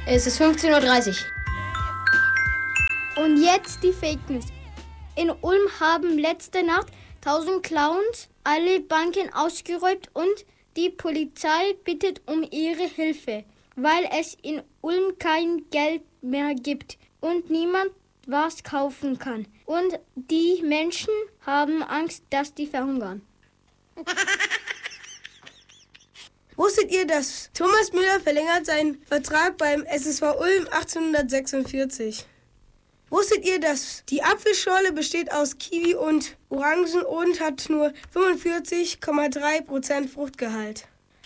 Es ist 15:30 Uhr. Und jetzt die Fake News. In Ulm haben letzte Nacht 1000 Clowns alle Banken ausgeräumt und die Polizei bittet um ihre Hilfe, weil es in Ulm kein Geld mehr gibt und niemand was kaufen kann. Und die Menschen haben Angst, dass die verhungern. Wusstet ihr, dass Thomas Müller verlängert seinen Vertrag beim SSV Ulm 1846? Wusstet ihr, dass die Apfelschorle besteht aus Kiwi und Orangen und hat nur 45,3% Fruchtgehalt?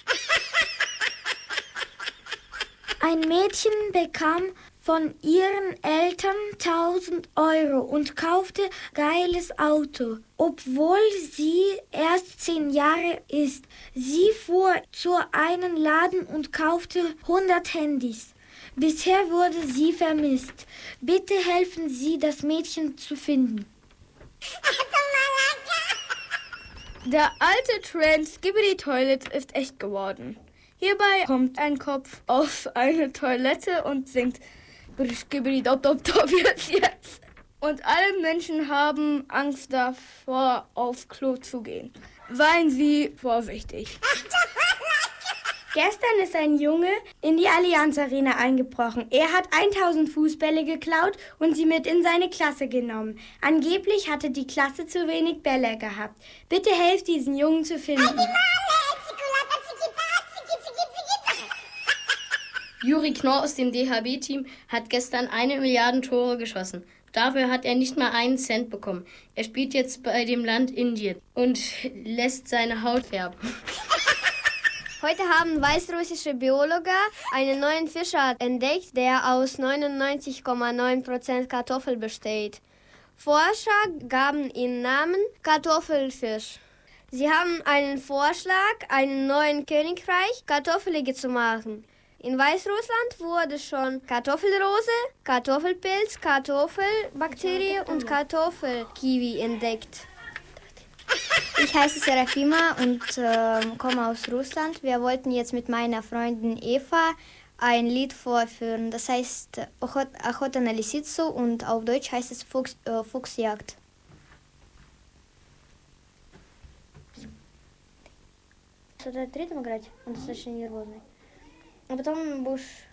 Ein Mädchen bekam von ihren Eltern 1000 Euro und kaufte geiles Auto, obwohl sie erst 10 Jahre ist. Sie fuhr zu einem Laden und kaufte 100 Handys. Bisher wurde sie vermisst. Bitte helfen Sie, das Mädchen zu finden. Der alte Trend Skibidi Toilet ist echt geworden. Hierbei kommt ein Kopf auf eine Toilette und singt Skibidi Dop Dop Dop jetzt. Und alle Menschen haben Angst davor, auf Klo zu gehen. Seien Sie vorsichtig. Gestern ist ein Junge in die Allianz Arena eingebrochen. Er hat 1000 Fußbälle geklaut und sie mit in seine Klasse genommen. Angeblich hatte die Klasse zu wenig Bälle gehabt. Bitte helft diesen Jungen zu finden. Juri Knorr aus dem DHB-Team hat gestern 1 Milliarde Tore geschossen. Dafür hat er nicht mal einen Cent bekommen. Er spielt jetzt bei dem Land Indien und lässt seine Haut färben. Heute haben weißrussische Biologen einen neuen Fischart entdeckt, der aus 99,9% Kartoffel besteht. Forscher gaben ihm Namen Kartoffelfisch. Sie haben einen Vorschlag, einen neuen Königreich Kartoffelige zu machen. In Weißrussland wurde schon Kartoffelrose, Kartoffelpilz, Kartoffelbakterie und Kartoffelkiwi entdeckt. Ich heiße Serafima und komme aus Russland. Wir wollten jetzt mit meiner Freundin Eva ein Lied vorführen. Das heißt Охота на лисицу und auf Deutsch heißt es Fuchsjagd. С ритм играть, он достаточно нервозный. А потом будешь